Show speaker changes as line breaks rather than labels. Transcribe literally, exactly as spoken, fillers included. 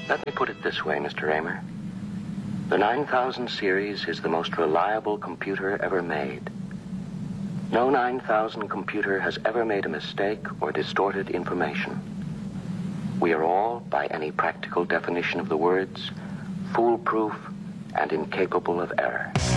Let me put it this way, Mister Raymer. The nine thousand series is the most reliable computer ever made. No nine thousand computer has ever made a mistake or distorted information. We are all, by any practical definition of the words, foolproof and incapable of error.